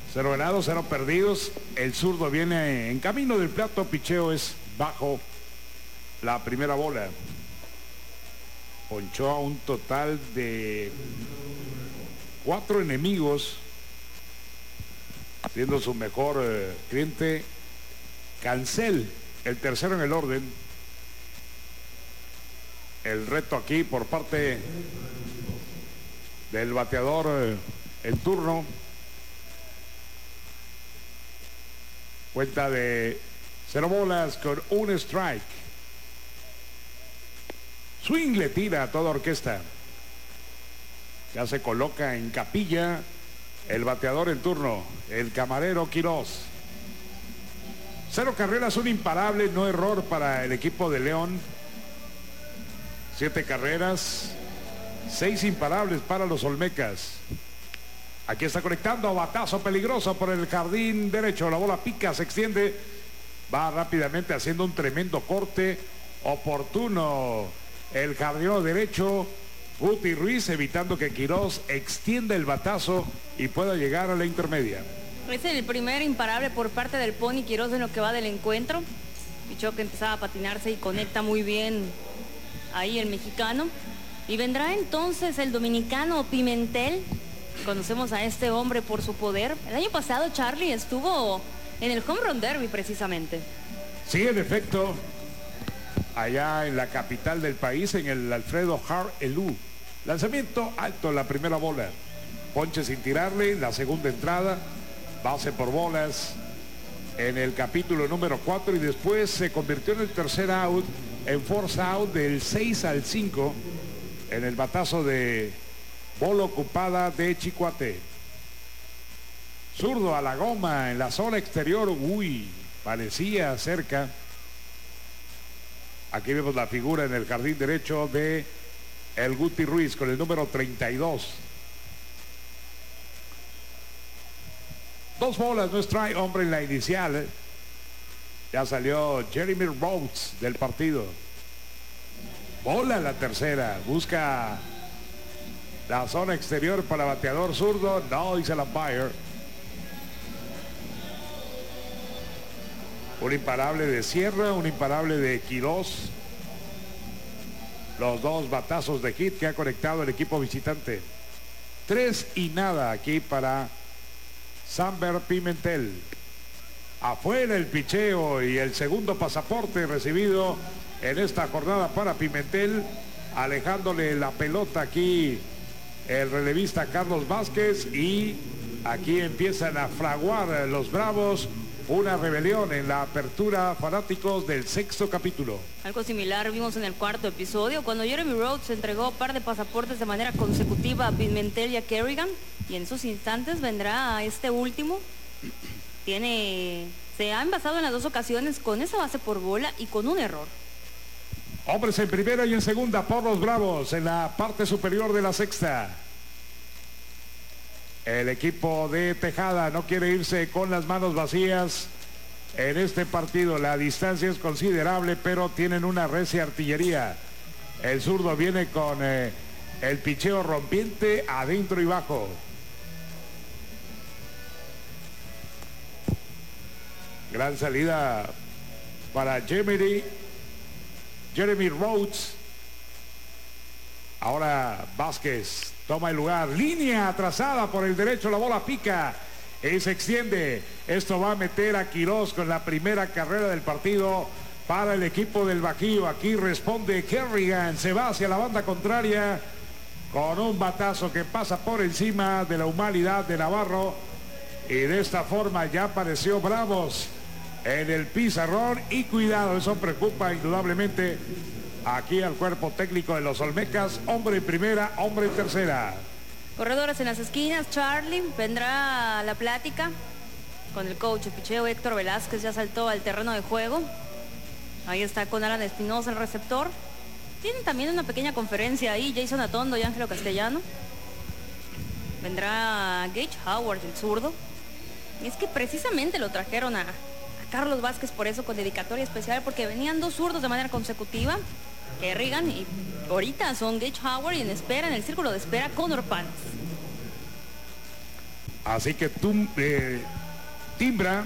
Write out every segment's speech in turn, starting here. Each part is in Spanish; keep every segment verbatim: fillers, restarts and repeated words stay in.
Cero ganados, cero perdidos. El zurdo viene en camino del plato. Picheo es bajo la primera bola. Ponchó a un total de cuatro enemigos, siendo su mejor eh, cliente Cancel, el tercero en el orden. El reto aquí por parte del bateador eh, en turno. Cuenta de cero bolas con un strike. Swing le tira a toda orquesta. Ya se coloca en capilla el bateador en turno, el camarero Quiroz. Cero carreras, un imparable, no error para el equipo de León. Siete carreras, seis imparables para los Olmecas. Aquí está conectando, batazo peligroso por el jardín derecho. La bola pica, se extiende, va rápidamente haciendo un tremendo corte oportuno. El jardinero derecho, Guti Ruiz, evitando que Quiroz extienda el batazo y pueda llegar a la intermedia. Es el primer imparable por parte del Pony Quiroz en lo que va del encuentro. Pichó que empezaba a patinarse y conecta muy bien ahí el mexicano. Y vendrá entonces el dominicano Pimentel. Conocemos a este hombre por su poder. El año pasado Charlie estuvo en el Home Run Derby precisamente. Sí, en efecto, allá en la capital del país, en el Alfredo Har Elú. Lanzamiento alto, la primera bola. Ponche sin tirarle, la segunda entrada. Base por bolas en el capítulo número cuatro y después se convirtió en el tercer out, en force out del seis al cinco en el batazo de bola ocupada de Chicoate. Zurdo a la goma en la zona exterior. Uy, parecía cerca. Aquí vemos la figura en el jardín derecho de el Guti Ruiz con el número treinta y dos. Dos bolas, no strike, hombre en la inicial. Ya salió Jeremy Rhodes del partido. Bola la tercera, busca la zona exterior para bateador zurdo. No, dice el umpire. Un imparable de Sierra, un imparable de Quiroz. Los dos batazos de hit que ha conectado el equipo visitante. Tres y nada aquí para Samber Pimentel. Afuera el picheo y el segundo pasaporte recibido en esta jornada para Pimentel, alejándole la pelota aquí el relevista Carlos Vázquez, y aquí empiezan a fraguar los Bravos una rebelión en la apertura, fanáticos del sexto capítulo. Algo similar vimos en el cuarto episodio cuando Jeremy Rhodes entregó un par de pasaportes de manera consecutiva a Pimentel y a Kerrigan, y en esos instantes vendrá este último. Tiene, se ha envasado en las dos ocasiones con esa base por bola y con un error. Hombres en primera y en segunda por los Bravos en la parte superior de la sexta. El equipo de Tejada no quiere irse con las manos vacías en este partido. La distancia es considerable, pero tienen una recia artillería. El zurdo viene con eh, el picheo rompiente adentro y bajo. Gran salida para Jeremy, Jeremy Rhodes. Ahora Vázquez toma el lugar. Línea atrasada por el derecho. La bola pica y se extiende. Esto va a meter a Quiroz con la primera carrera del partido para el equipo del Bajío. Aquí responde Kerrigan. Se va hacia la banda contraria con un batazo que pasa por encima de la humanidad de Navarro. Y de esta forma ya apareció Bravos en el pizarrón. Y cuidado, eso preocupa indudablemente aquí al cuerpo técnico de los Olmecas. Hombre en primera, hombre en tercera. Corredores en las esquinas. Charlie, vendrá la plática con el coach de picheo Héctor Velázquez. Ya saltó al terreno de juego. Ahí está con Alan Espinosa, el receptor. Tienen también una pequeña conferencia ahí Jason Atondo y Ángelo Castellano. Vendrá Gage Howard, el zurdo. Y es que precisamente lo trajeron a, a Carlos Vázquez por eso, con dedicatoria especial, porque venían dos zurdos de manera consecutiva, Kerrigan, y ahorita son Gage Howard, y en espera, en el círculo de espera, Connor Pans. Así que tum, eh, timbra.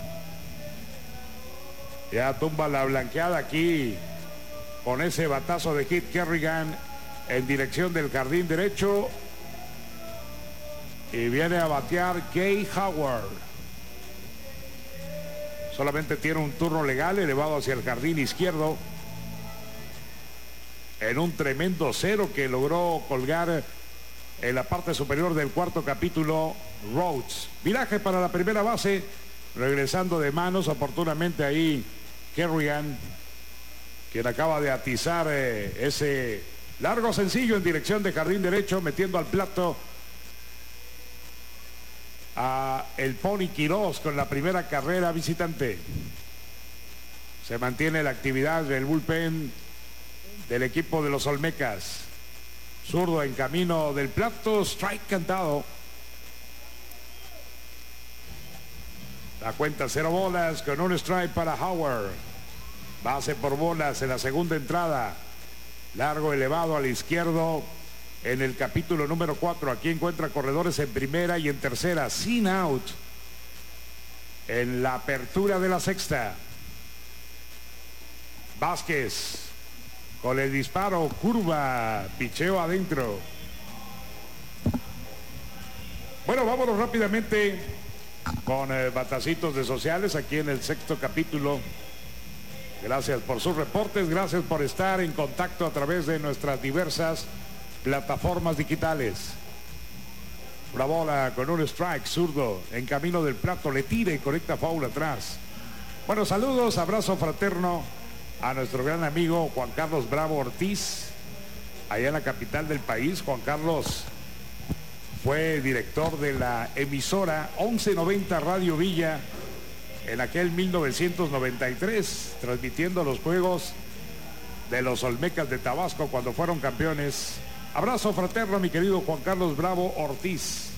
Ya tumba la blanqueada aquí con ese batazo de Keith Kerrigan en dirección del jardín derecho. Y viene a batear Gay Howard. Solamente tiene un turno legal elevado hacia el jardín izquierdo. En un tremendo cero que logró colgar en la parte superior del cuarto capítulo Rhodes. Viraje para la primera base. Regresando de manos oportunamente ahí Kerrigan, quien acaba de atizar eh, ese largo sencillo en dirección de jardín derecho, metiendo al plato a el Pony Quiroz con la primera carrera visitante. Se mantiene la actividad del bullpen del equipo de los Olmecas. Zurdo en camino del plato, strike cantado. La cuenta cero bolas con un strike para Howard. Base por bolas en la segunda entrada. Largo elevado al izquierdo en el capítulo número cuatro. Aquí encuentra corredores en primera y en tercera. Sin out en la apertura de la sexta. Vázquez con el disparo, curva, picheo adentro. Bueno, vámonos rápidamente con eh, batacitos de sociales aquí en el sexto capítulo. Gracias por sus reportes, gracias por estar en contacto a través de nuestras diversas plataformas digitales. Una bola con un strike, zurdo, en camino del plato, le tira y conecta foul atrás. Bueno, saludos, abrazo fraterno a nuestro gran amigo Juan Carlos Bravo Ortiz, allá en la capital del país. Juan Carlos fue director de la emisora once noventa Radio Villa en aquel mil novecientos noventa y tres, transmitiendo los juegos de los Olmecas de Tabasco cuando fueron campeones. Abrazo fraterno, mi querido Juan Carlos Bravo Ortiz.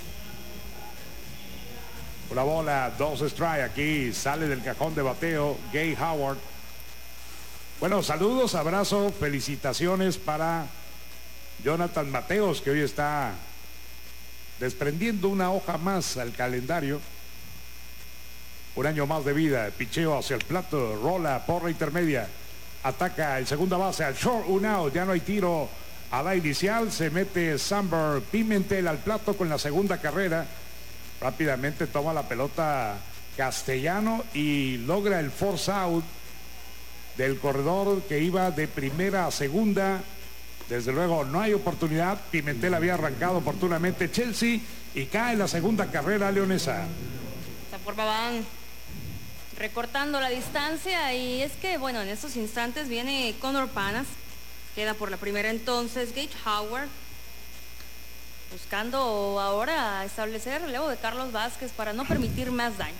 Una bola, dos strike, aquí sale del cajón de bateo Gay Howard. Bueno, saludos, abrazo, felicitaciones para Jonathan Mateos, que hoy está desprendiendo una hoja más al calendario. Un año más de vida, picheo hacia el plato, rola, porra intermedia, ataca el segunda base al short, un out, ya no hay tiro a la inicial, se mete Samber Pimentel al plato con la segunda carrera, rápidamente toma la pelota Castellano y logra el force out del corredor que iba de primera a segunda. Desde luego no hay oportunidad, Pimentel había arrancado oportunamente Chelsea y cae la segunda carrera leonesa. Esta forma van recortando la distancia y es que bueno, en estos instantes viene Connor Panas, queda por la primera entonces Gage Howard, buscando ahora establecer el relevo de Carlos Vázquez para no permitir más daño.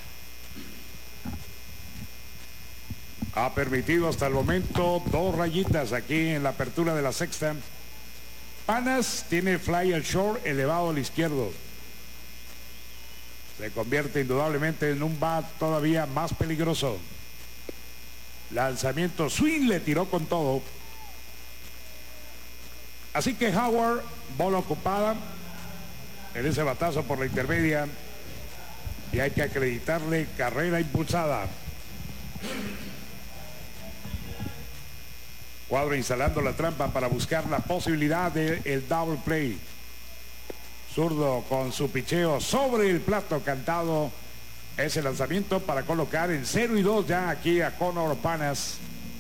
Ha permitido hasta el momento dos rayitas aquí en la apertura de la sexta. Panas tiene fly al short elevado al izquierdo. Se convierte indudablemente en un bat todavía más peligroso. Lanzamiento swing, le tiró con todo. Así que Howard, bola ocupada en ese batazo por la intermedia. Y hay que acreditarle carrera impulsada. Cuadro instalando la trampa para buscar la posibilidad del double play. Zurdo con su picheo sobre el plato cantado. Ese lanzamiento para colocar en cero y dos ya aquí a Connor Panas.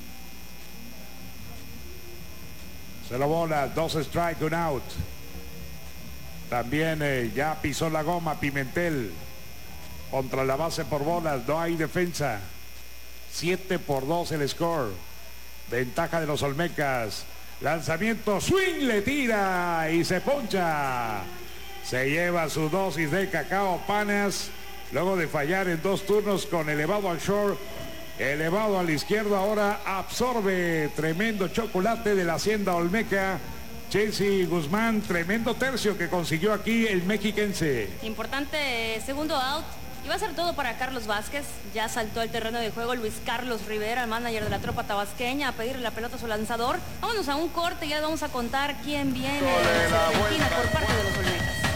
Se lo bola, dos strike, un out. También eh, ya pisó la goma Pimentel. Contra la base por bolas, no hay defensa. siete por dos el score. Ventaja de los Olmecas. Lanzamiento, swing, le tira y se poncha. Se lleva su dosis de cacao Panas. Luego de fallar en dos turnos con elevado al short, elevado al izquierdo, ahora absorbe tremendo chocolate de la hacienda Olmeca. Chelsea Guzmán, tremendo tercio que consiguió aquí el mexiquense. Importante segundo out. Y va a ser todo para Carlos Vázquez. Ya saltó al terreno de juego Luis Carlos Rivera, el manager de la tropa tabasqueña, a pedirle la pelota a su lanzador. Vámonos a un corte y ya vamos a contar quién viene de Argentina por parte de los Olmecas.